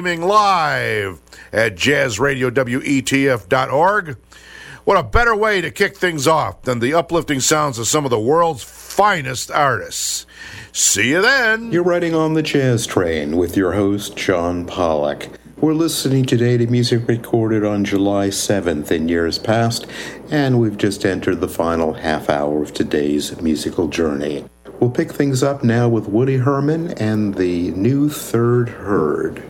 Live at jazzradiowetf.org. What a better way to kick things off than the uplifting sounds of some of the world's finest artists. See you then. You're riding on the Jazz Train with your host, John Pollock. We're listening today to music recorded on July 7th in years past, and we've just entered the final half hour of today's musical journey. We'll pick things up now with Woody Herman and the new Third Herd.